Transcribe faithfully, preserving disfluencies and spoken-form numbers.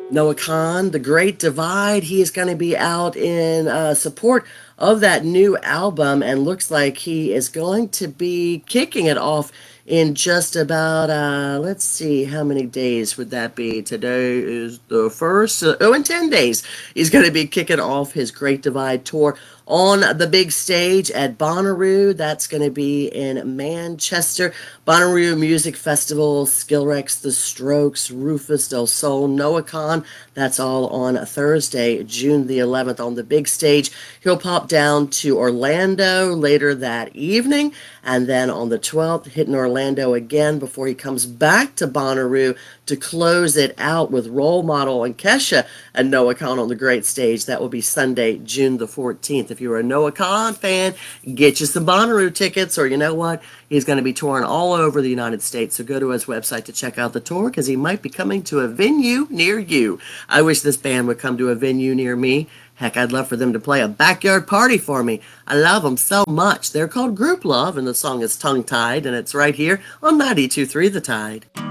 Noah Khan, The Great Divide. He is going to be out in uh, support of that new album and looks like he is going to be kicking it off in just about, uh, let's see, how many days would that be? Today is the first. Uh, oh, in ten days, he's going to be kicking off his Great Divide tour on the big stage at Bonnaroo. That's going to be in Manchester. Bonnaroo Music Festival, Skilrex, The Strokes, Rufus Del Sol, Noah Khan. That's all on Thursday, June the eleventh on the big stage. He'll pop down to Orlando later that evening, and then on the twelfth, hitting Orlando again before he comes back to Bonnaroo to close it out with Role Model and Kesha and Noah Khan on the great stage. That will be Sunday, June the fourteenth. If you're a Noah Khan fan, get you some Bonnaroo tickets, or you know what? He's going to be touring all over the United States, so go to his website to check out the tour because he might be coming to a venue near you. I wish this band would come to a venue near me. Heck, I'd love for them to play a backyard party for me. I love them so much. They're called Group Love, and the song is Tongue Tied, and it's right here on ninety-two point three The Tide.